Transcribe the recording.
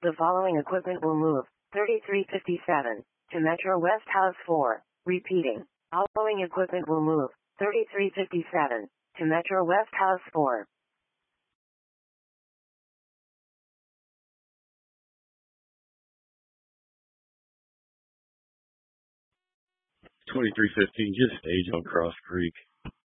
The following equipment will move. 3357 to Metro West House 4. Repeating. Following equipment will move. 3357 to Metro West House 4. 2315, just stage on Cross Creek.